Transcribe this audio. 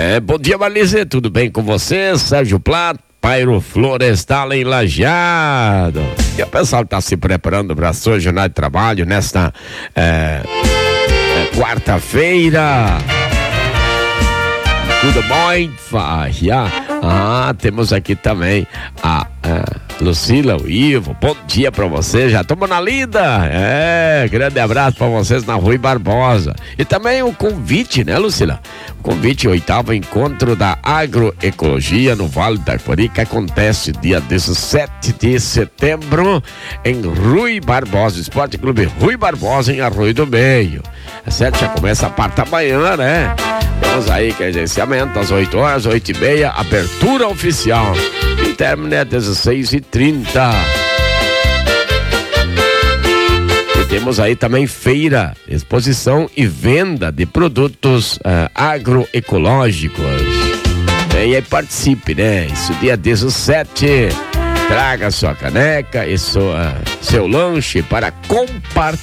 Bom dia, Marlise, tudo bem com você? Sérgio Plato, Pairo Florestal em Lajeado. E o pessoal está se preparando para a sua jornada de trabalho nesta quarta-feira. Tudo bom, hein? Temos aqui também a Lucila, o Ivo. Bom dia pra vocês, já estamos na lida. Grande abraço pra vocês na Rui Barbosa. E também o convite, né, Lucila? O convite, 8º encontro da agroecologia no Vale do Taquari, que acontece dia 17 de setembro em Rui Barbosa, Esporte Clube Rui Barbosa, em Arroio do Meio. Às 7 já começa a parte da manhã, né? Temos aí credenciamento às 8 horas, 8h30, abertura oficial. E término é 16h30. E temos aí também feira, exposição e venda de produtos agroecológicos. E aí participe, né? Isso dia 17. Traga sua caneca e seu lanche para compartilhar.